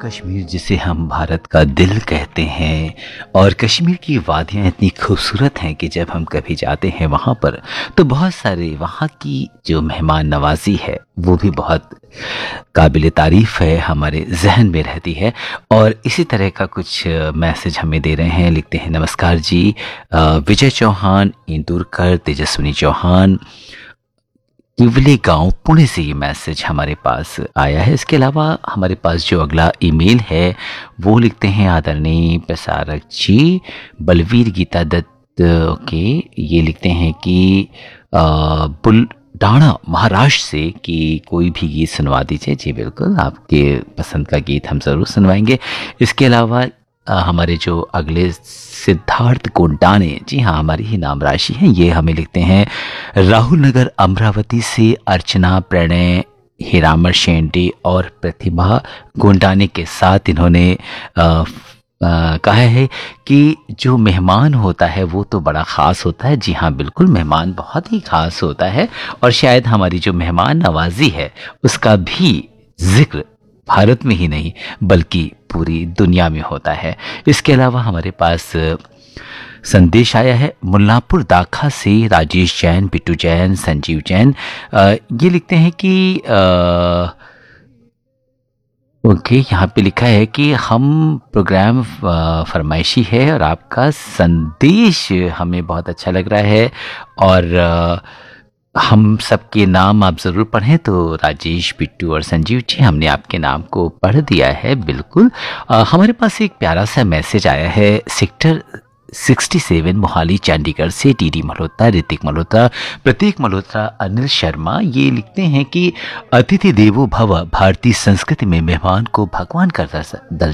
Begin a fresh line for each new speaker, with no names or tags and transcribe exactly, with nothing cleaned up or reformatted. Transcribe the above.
कश्मीर जिसे हम भारत का दिल कहते हैं और कश्मीर की वादियाँ इतनी खूबसूरत हैं कि जब हम कभी जाते हैं वहाँ पर तो बहुत सारे वहाँ की जो मेहमान नवाजी है वो भी बहुत काबिल तारीफ़ है, हमारे जहन में रहती है। और इसी तरह का कुछ मैसेज हमें दे रहे हैं, लिखते हैं नमस्कार जी, अ, विजय चौहान, इंदुरकर, तेजस्विनी चौहान, किवले गांव, पुणे से ये मैसेज हमारे पास आया है। इसके अलावा हमारे पास जो अगला ईमेल है वो लिखते हैं आदरणीय प्रसारक जी बलवीर गीता दत्त। ओके, ये लिखते हैं कि अ, बुलढाणा महाराष्ट्र से कि कोई भी गीत सुनवा दीजिए। जी बिल्कुल, आपके पसंद का गीत हम ज़रूर सुनवाएंगे। इसके अलावा अ, हमारे जो अगले सिद्धार्थ कोंडाने, जी हाँ हमारी ही नाम राशि है, ये हमें लिखते हैं राहुल नगर अमरावती से अर्चना, प्रणय, हिरामर शेंडे और प्रतिभा गोंडाने के साथ इन्होंने अ, अ, कहा है कि जो मेहमान होता है वो तो बड़ा ख़ास होता है। जी हाँ बिल्कुल, मेहमान बहुत ही ख़ास होता है और शायद हमारी जो मेहमान नवाजी है उसका भी जिक्र भारत में ही नहीं बल्कि पूरी दुनिया में होता है। इसके अलावा हमारे पास संदेश आया है मुल्लापुर दाखा से राजेश जैन, बिट्टू जैन, संजीव जैन। अ, ये लिखते हैं कि अ, ओके, यहाँ पे लिखा है कि हम प्रोग्राम अ, फरमाइशी है और आपका संदेश हमें बहुत अच्छा लग रहा है और अ, हम सबके नाम आप ज़रूर पढ़ें। तो राजेश, बिट्टू और संजीव जी, हमने आपके नाम को पढ़ दिया है बिल्कुल। अ, हमारे पास एक प्यारा सा मैसेज आया है सेक्टर सड़सठ मोहाली चंडीगढ़ से टीडी मल्होत्रा, ऋतिक मल्होत्रा, प्रतीक मल्होत्रा, अनिल शर्मा। ये लिखते हैं कि अतिथि देवो भव, भारतीय संस्कृति में मेहमान को भगवान का दर्जा